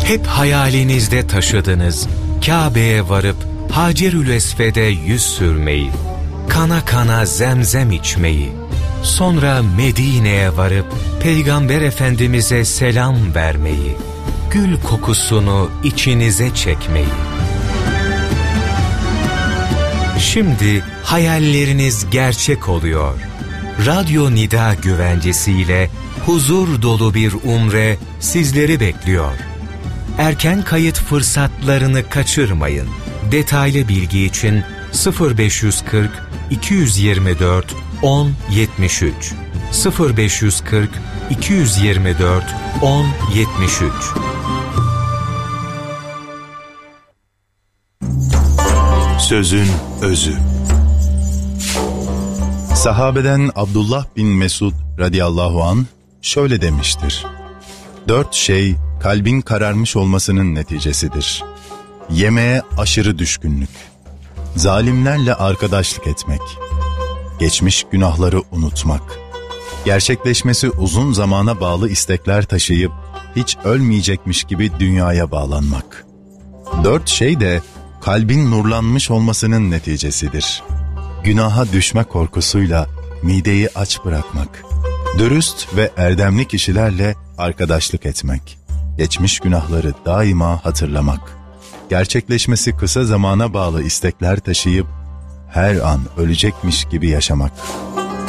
Hep hayalinizde taşıdınız Kabe'ye varıp Hacerül Esved'e yüz sürmeyi, kana kana zemzem içmeyi, sonra Medine'ye varıp Peygamber Efendimiz'e selam vermeyi, gül kokusunu içinize çekmeyi. Şimdi hayalleriniz gerçek oluyor. Radyo Nida güvencesiyle huzur dolu bir umre sizleri bekliyor. Erken kayıt fırsatlarını kaçırmayın. Detaylı bilgi için 0540 224 1073 0540 224 1073. Sözün özü. Sahabeden Abdullah bin Mesud radıyallahu anh şöyle demiştir: 4 şey kalbin kararmış olmasının neticesidir. Yemeğe aşırı düşkünlük, zalimlerle arkadaşlık etmek, geçmiş günahları unutmak, gerçekleşmesi uzun zamana bağlı istekler taşıyıp hiç ölmeyecekmiş gibi dünyaya bağlanmak. 4 şey de kalbin nurlanmış olmasının neticesidir. Günaha düşme korkusuyla mideyi aç bırakmak, dürüst ve erdemli kişilerle arkadaşlık etmek, geçmiş günahları daima hatırlamak, gerçekleşmesi kısa zamana bağlı istekler taşıyıp her an ölecekmiş gibi yaşamak.